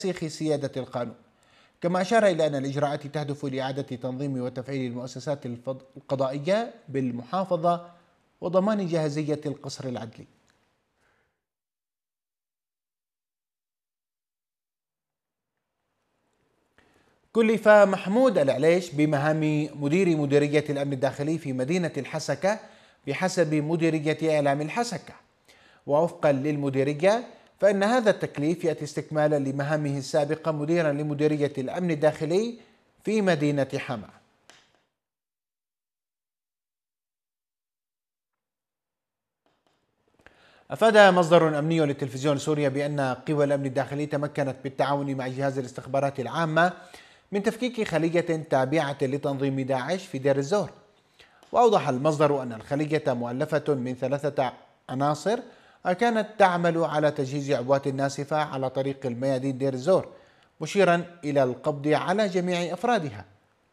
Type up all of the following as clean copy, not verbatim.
ترسيخ سيادة القانون. كما أشار إلى أن الإجراءات تهدف لإعادة تنظيم وتفعيل المؤسسات القضائية بالمحافظة وضمان جاهزية القصر العدلي. كلف محمود العليش بمهام مدير مديرية الأمن الداخلي في مدينة الحسكة بحسب مديرية إعلام الحسكة. ووفقا للمديرية فإن هذا التكليف يأتي استكمالا لمهامه السابقة مديرا لمديرية الأمن الداخلي في مدينة حما. أفاد مصدر أمني للتلفزيون سوريا بأن قوى الأمن الداخلي تمكنت بالتعاون مع جهاز الاستخبارات العامة من تفكيك خلية تابعة لتنظيم داعش في دير الزور. وأوضح المصدر أن الخلية مؤلفة من 3 عناصر كانت تعمل على تجهيز عبوات ناسفة على طريق الميادين دير الزور، مشيرا إلى القبض على جميع أفرادها.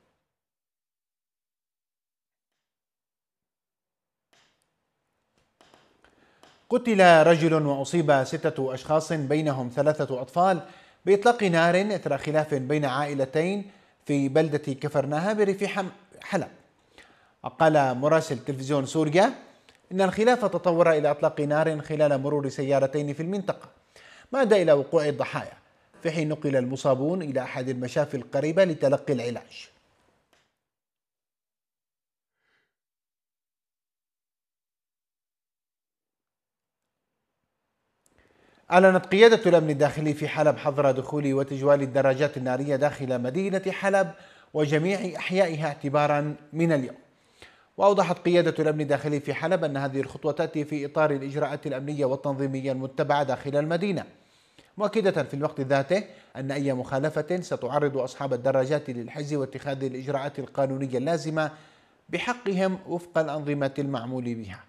قتل رجل وأصيب 6 أشخاص بينهم 3 أطفال بإطلاق نار إثر خلاف بين عائلتين في بلدة كفرناها بريف حلب. قال مراسل تلفزيون سوريا إن الخلاف تطور إلى إطلاق نار خلال مرور سيارتين في المنطقة، ما أدى إلى وقوع الضحايا، في حين نقل المصابون إلى أحد المشافي القريبة لتلقي العلاج. أعلنت قيادة الأمن الداخلي في حلب حظر دخول وتجوال الدراجات النارية داخل مدينة حلب وجميع أحيائها اعتبارا من اليوم. وأوضحت قيادة الأمن الداخلي في حلب أن هذه الخطوة تأتي في إطار الإجراءات الأمنية والتنظيمية المتبعة داخل المدينة، مؤكدة في الوقت ذاته أن أي مخالفة ستعرض أصحاب الدراجات للحجز واتخاذ الإجراءات القانونية اللازمة بحقهم وفق الأنظمة المعمول بها.